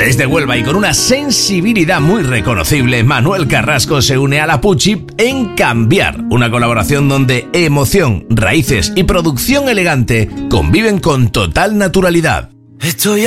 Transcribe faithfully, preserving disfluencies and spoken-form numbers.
Desde Huelva y con una sensibilidad muy reconocible, Manuel Carrasco se une a la Pucci en Cambiar, una colaboración donde emoción, raíces y producción elegante conviven con total naturalidad. Estoy